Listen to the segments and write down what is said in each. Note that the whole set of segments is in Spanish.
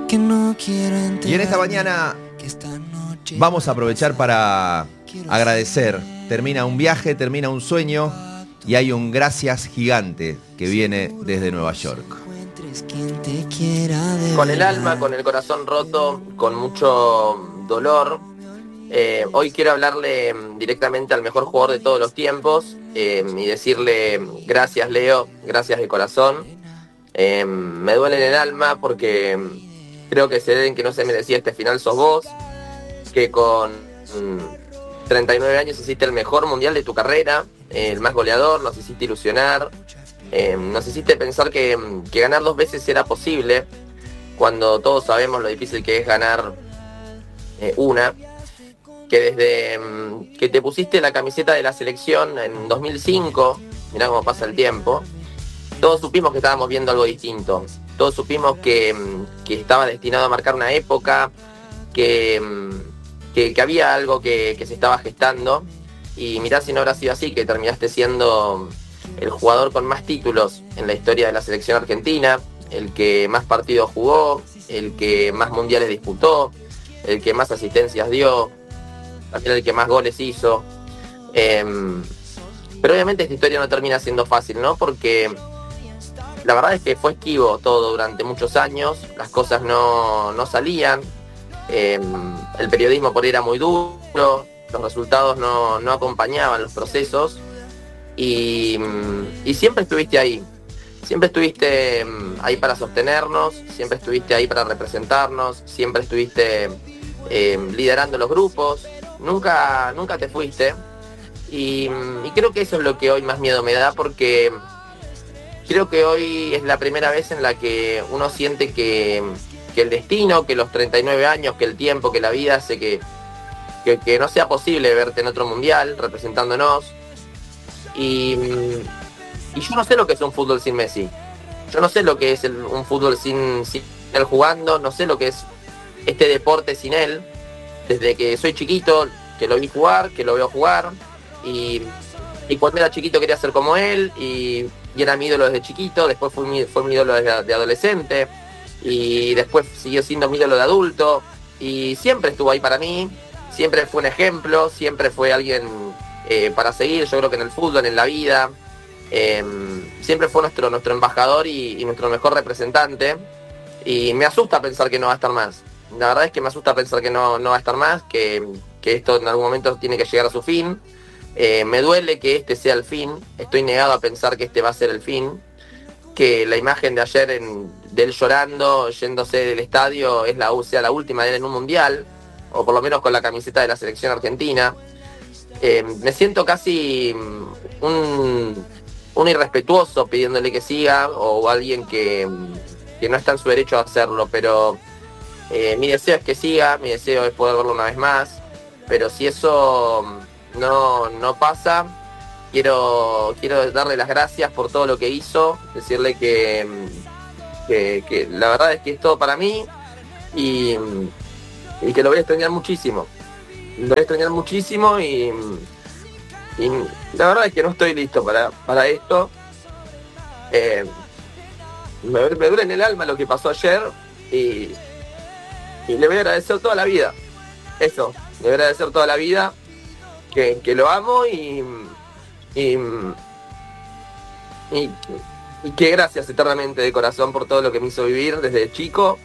que no quiero Y en esta mañana vamos a aprovechar para agradecer. Termina un viaje, termina un sueño y hay un gracias gigante que viene desde Nueva York. Con el alma, con el corazón roto, con mucho dolor, hoy quiero hablarle directamente al mejor jugador de todos los tiempos y decirle gracias, Leo, gracias de corazón. Me duele en el alma porque creo que se deben que no se merecía este final sos vos, que con 39 años hiciste el mejor mundial de tu carrera, el más goleador, nos hiciste ilusionar, nos hiciste pensar que ganar 2 veces era posible, cuando todos sabemos lo difícil que es ganar una, que desde que te pusiste la camiseta de la selección en 2005, mirá cómo pasa el tiempo, todos supimos que estábamos viendo algo distinto, todos supimos que estaba destinado a marcar una época, que había algo que se estaba gestando, y mirá si no habrá sido así, que terminaste siendo el jugador con más títulos en la historia de la selección argentina, el que más partidos jugó, el que más mundiales disputó, el que más asistencias dio, también el que más goles hizo. Pero obviamente esta historia no termina siendo fácil, ¿no? Porque la verdad es que fue esquivo todo durante muchos años, las cosas no salían, el periodismo por ahí era muy duro, los resultados no acompañaban los procesos y siempre estuviste ahí. Siempre estuviste ahí para sostenernos, siempre estuviste ahí para representarnos, siempre estuviste liderando los grupos, nunca te fuiste. Y creo que eso es lo que hoy más miedo me da, porque creo que hoy es la primera vez en la que uno siente que el destino, que los 39 años, que el tiempo, que la vida hace que no sea posible verte en otro mundial representándonos. Y yo no sé lo que es un fútbol sin Messi. Yo no sé lo que es un fútbol sin él jugando. No sé lo que es este deporte sin él. Desde que soy chiquito, que lo vi jugar, que lo veo jugar. Y cuando era chiquito quería ser como él. Y era mi ídolo desde chiquito. Después fue mi ídolo de adolescente. Y después siguió siendo mi ídolo de adulto. Y siempre estuvo ahí para mí. Siempre fue un ejemplo. Siempre fue alguien para seguir. Yo creo que en el fútbol, en la vida. Siempre fue nuestro embajador y nuestro mejor representante, y me asusta pensar que no va a estar más. La verdad es que me asusta pensar que no va a estar más, que esto en algún momento tiene que llegar a su fin. Me duele que este sea el fin, estoy negado a pensar que este va a ser el fin, que la imagen de ayer de él llorando, yéndose del estadio, sea la última de él en un mundial, o por lo menos con la camiseta de la selección argentina. Me siento casi un irrespetuoso pidiéndole que siga, o alguien que no está en su derecho a hacerlo, pero mi deseo es que siga, mi deseo es poder verlo una vez más, pero si eso no pasa, quiero darle las gracias por todo lo que hizo, decirle que la verdad es que es todo para mí, y que lo voy a extrañar muchísimo. Lo voy a extrañar muchísimo y la verdad es que no estoy listo para esto. Me duele en el alma lo que pasó ayer y le voy a agradecer toda la vida. Eso, le voy a agradecer toda la vida que lo amo y que gracias eternamente de corazón por todo lo que me hizo vivir desde chico.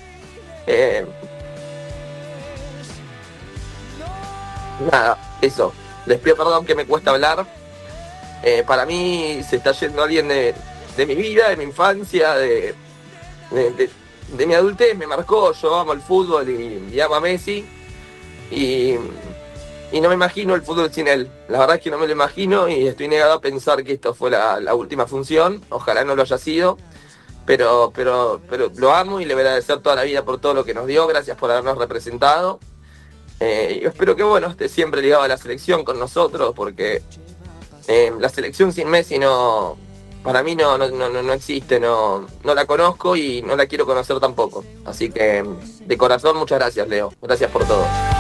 Nada, eso. Les pido perdón que me cuesta hablar. Para mí se está yendo alguien de mi vida, de mi infancia, de mi adultez. Me marcó, yo amo el fútbol y amo a Messi. Y no me imagino el fútbol sin él. La verdad es que no me lo imagino y estoy negado a pensar que esto fue la última función. Ojalá no lo haya sido. Pero lo amo y le voy a agradecer toda la vida por todo lo que nos dio. Gracias por habernos representado. Yo espero que esté siempre ligado a la selección con nosotros, porque la selección sin Messi para mí no existe, no la conozco y no la quiero conocer tampoco. Así que de corazón muchas gracias, Leo, gracias por todo.